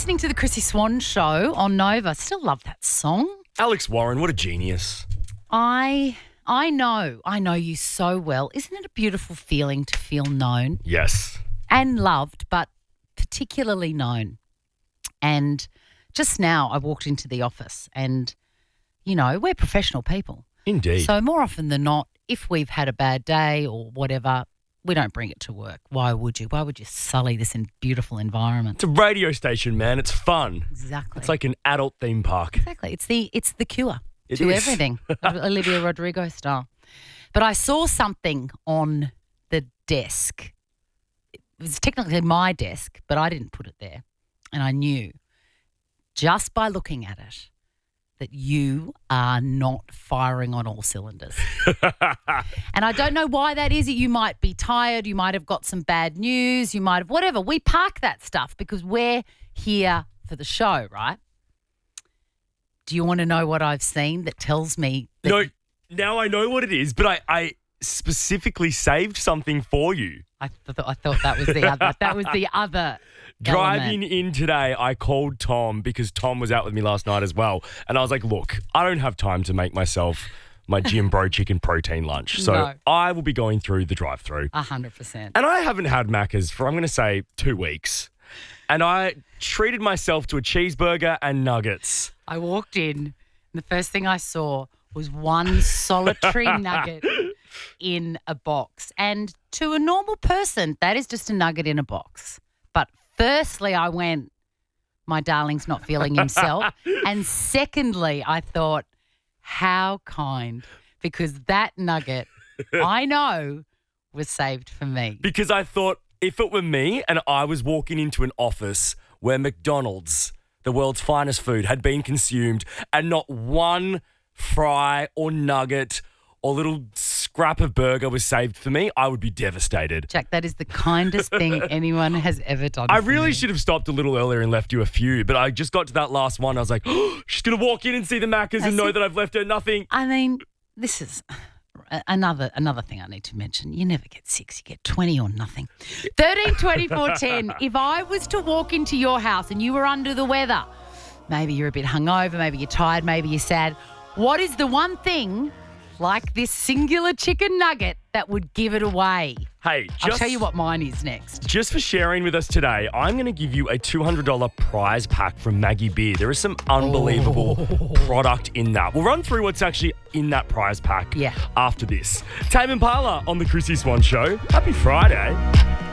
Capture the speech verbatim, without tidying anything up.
listening to the Chrissy Swan Show on Nova. Still love that song. Alex Warren, what a genius. I I know. I know you so well. Isn't it a beautiful feeling to feel known Yes. and loved, but particularly known? And just now I walked into the office and, you know, we're professional people. Indeed. So more often than not, if we've had a bad day or whatever, we don't bring it to work. Why would you? Why would you sully this in beautiful environment? It's a radio station, man. It's fun. Exactly. It's like an adult theme park. Exactly. It's the it's the cure It to is. everything. Olivia Rodrigo style. But I saw something on the desk. It was technically my desk, but I didn't put it there. And I knew just by looking at it that you are not firing on all cylinders. And I don't know why that is. You might be tired. You might have got some bad news. You might have whatever. We park that stuff because we're here for the show, right? Do you want to know what I've seen that tells me that No, now I know what it is, but I, I specifically saved something for you. I, th- I thought that was the other. That was the other. Driving element. in today, I called Tom because Tom was out with me last night as well. And I was like, look, I don't have time to make myself my Jim Bro chicken protein lunch. So No. I will be going through the drive-through. A hundred percent. And I haven't had Macca's for, I'm going to say, two weeks. And I treated myself to a cheeseburger and nuggets. I walked in, and the first thing I saw was one solitary nugget in a box. And to a normal person, that is just a nugget in a box. But firstly, I went, my darling's not feeling himself. And secondly, I thought, how kind, because that nugget, I know, was saved for me. Because I thought if it were me and I was walking into an office where McDonald's, the world's finest food, had been consumed and not one fry or nugget or little scrap of burger was saved for me, I would be devastated. Jack, that is the kindest thing anyone has ever done. I for really me. should have stopped a little earlier and left you a few, but I just got to that last one. I was like, oh, she's going to walk in and see the Maccas and know see- that I've left her nothing. I mean, this is another another thing I need to mention. You never get six, you get twenty or nothing. thirteen twenty-four ten. If I was to walk into your house and you were under the weather, maybe you're a bit hungover, maybe you're tired, maybe you're sad, what is the one thing like this singular chicken nugget that would give it away? Hey, just, I'll tell you what mine is next. Just for sharing with us today, I'm going to give you a two hundred dollars prize pack from Maggie Beer. There is some unbelievable Oh. product in that. We'll run through what's actually in that prize pack Yeah. after this. Tame Impala on the Chrissy Swan Show. Happy Friday.